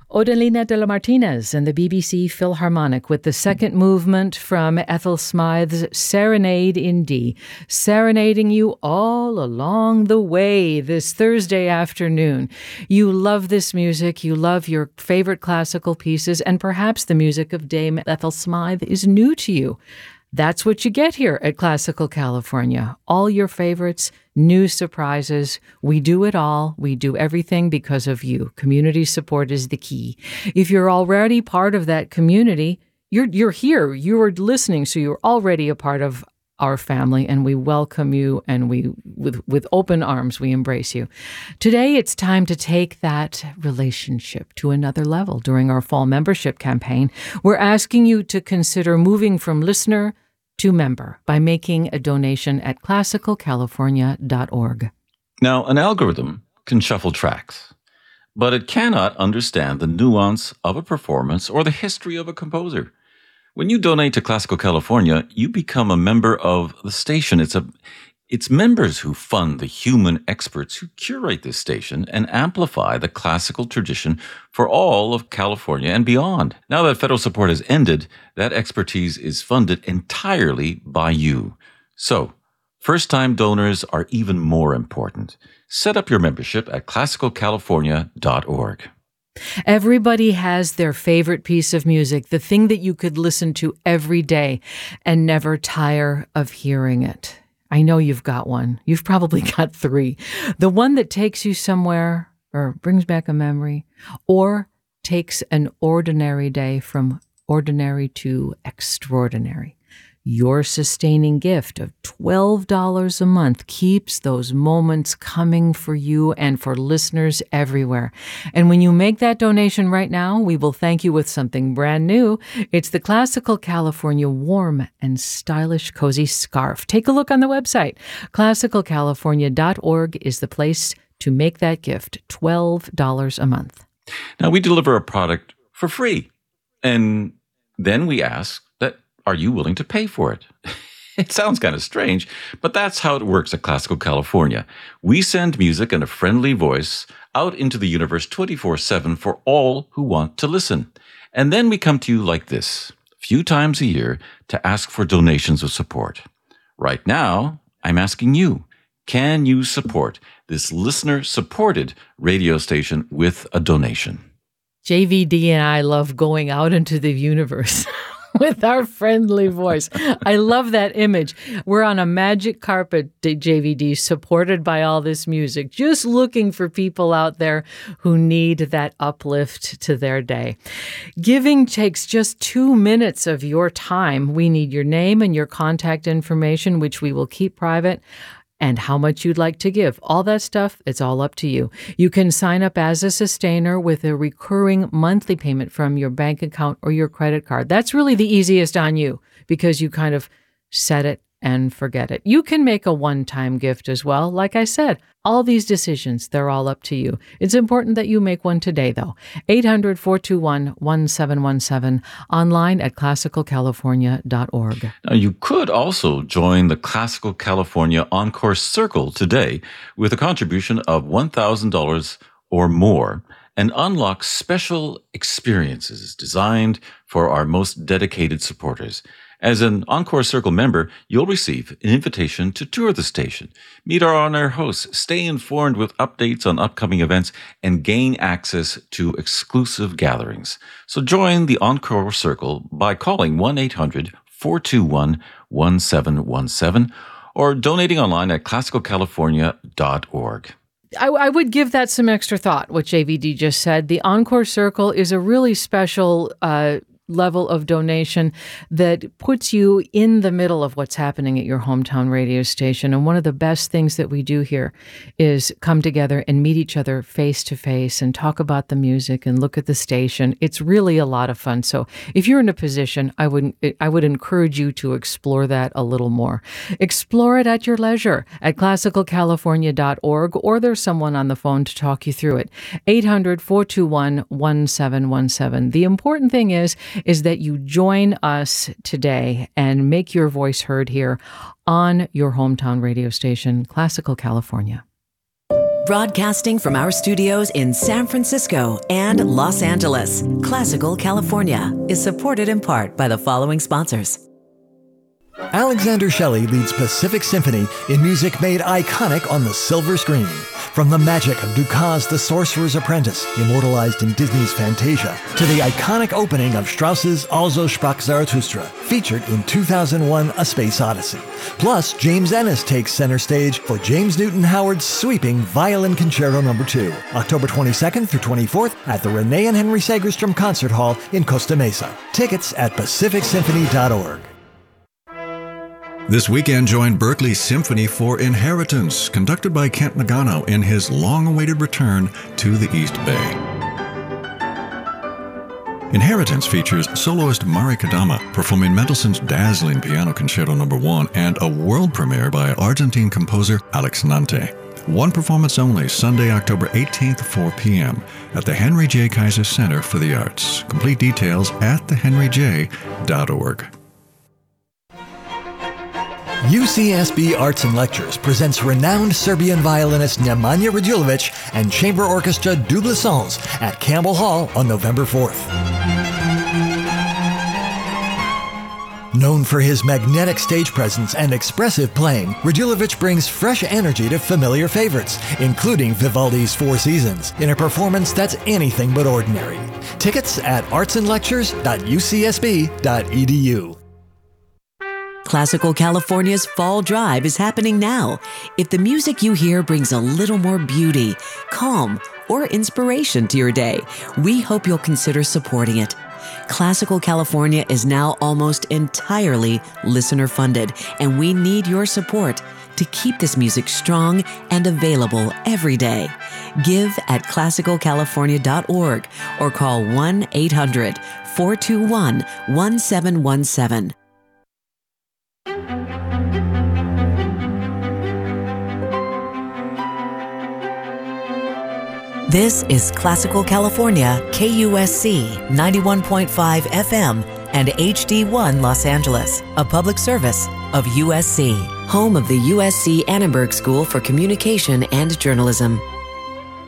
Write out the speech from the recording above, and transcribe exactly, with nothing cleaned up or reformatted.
Odelina de la Martinez and the B B C Philharmonic with the second movement from Ethel Smythe's Serenade in D, serenading you all along the way this Thursday afternoon. You love this music, you love your favorite classical pieces, and perhaps the music of Dame Ethel Smythe is new to you. That's what you get here at Classical California. All your favorites, new surprises. We do it all. We do everything because of you. Community support is the key. If you're already part of that community, you're you're here. You are listening, so you're already a part of our family, and we welcome you, and we with with open arms we embrace you. Today it's time to take that relationship to another level. During our fall membership campaign, we're asking you to consider moving from listener to member by making a donation at classical california dot org. Now, an algorithm can shuffle tracks, but it cannot understand the nuance of a performance or the history of a composer. When you donate to Classical California, you become a member of the station. It's a It's members who fund the human experts who curate this station and amplify the classical tradition for all of California and beyond. Now that federal support has ended, that expertise is funded entirely by you. So, first-time donors are even more important. Set up your membership at classical california dot org. Everybody has their favorite piece of music, the thing that you could listen to every day and never tire of hearing it. I know you've got one. You've probably got three. The one that takes you somewhere or brings back a memory or takes an ordinary day from ordinary to extraordinary. Your sustaining gift of twelve dollars a month keeps those moments coming for you and for listeners everywhere. And when you make that donation right now, we will thank you with something brand new. It's the Classical California Warm and Stylish Cozy Scarf. Take a look on the website. classical california dot org is the place to make that gift, twelve dollars a month. Now, we deliver a product for free, and then we ask, are you willing to pay for it? It sounds kind of strange, but that's how it works at Classical California. We send music and a friendly voice out into the universe twenty-four seven for all who want to listen. And then we come to you like this, a few times a year, to ask for donations of support. Right now, I'm asking you, can you support this listener-supported radio station with a donation? J V D and I love going out into the universe with our friendly voice. I love that image. We're on a magic carpet, J V D, supported by all this music, just looking for people out there who need that uplift to their day. Giving takes just two minutes of your time. We need your name and your contact information, which we will keep private, and how much you'd like to give. All that stuff, it's all up to you. You can sign up as a sustainer with a recurring monthly payment from your bank account or your credit card. That's really the easiest on you because you kind of set it and forget it. You can make a one-time gift as well. Like I said, all these decisions, they're all up to you. It's important that you make one today, though. eight hundred, four two one, one seven one seven, online at classical california dot org. Now, you could also join the Classical California Encore Circle today with a contribution of one thousand dollars or more and unlock special experiences designed for our most dedicated supporters. As an Encore Circle member, you'll receive an invitation to tour the station, meet our on-air hosts, stay informed with updates on upcoming events, and gain access to exclusive gatherings. So join the Encore Circle by calling one eight hundred, four two one, one seven one seven or donating online at classical california dot org. I, I would give that some extra thought, what J V D just said. The Encore Circle is a really special uh level of donation that puts you in the middle of what's happening at your hometown radio station. And one of the best things that we do here is come together and meet each other face to face and talk about the music and look at the station. It's really a lot of fun. So if you're in a position, I would I would encourage you to explore that a little more. Explore it at your leisure at classical california dot org, or there's someone on the phone to talk you through it. eight hundred, four two one, one seven one seven. The important thing is is that you join us today and make your voice heard here on your hometown radio station, Classical California. Broadcasting from our studios in San Francisco and Los Angeles, Classical California is supported in part by the following sponsors. Alexander Shelley leads Pacific Symphony in music made iconic on the silver screen. From the magic of Dukas' The Sorcerer's Apprentice, immortalized in Disney's Fantasia, to the iconic opening of Strauss's Also sprach Zarathustra, featured in two thousand one A Space Odyssey. Plus, James Ennis takes center stage for James Newton Howard's sweeping Violin Concerto number two, October twenty-second through twenty-fourth at the Renee and Henry Segerstrom Concert Hall in Costa Mesa. Tickets at pacific symphony dot org. This weekend, join Berkeley Symphony for Inheritance, conducted by Kent Nagano in his long-awaited return to the East Bay. Inheritance features soloist Mari Kadama performing Mendelssohn's dazzling Piano Concerto number one and a world premiere by Argentine composer Alex Nante. One performance only, Sunday, October eighteenth, four p.m. at the Henry J. Kaiser Center for the Arts. Complete details at the henry j dot org. U C S B Arts and Lectures presents renowned Serbian violinist Nemanja Radulovic and chamber orchestra Double Sons at Campbell Hall on November fourth. Known for his magnetic stage presence and expressive playing, Radulovic brings fresh energy to familiar favorites, including Vivaldi's Four Seasons, in a performance that's anything but ordinary. Tickets at arts and lectures dot u c s b dot e d u. Classical California's Fall Drive is happening now. If the music you hear brings a little more beauty, calm, or inspiration to your day, we hope you'll consider supporting it. Classical California is now almost entirely listener-funded, and we need your support to keep this music strong and available every day. Give at classical california dot org or call one eight hundred, four two one, one seven one seven. This is Classical California, K U S C ninety-one point five F M and H D one Los Angeles, a public service of U S C, home of the U S C Annenberg School for Communication and Journalism.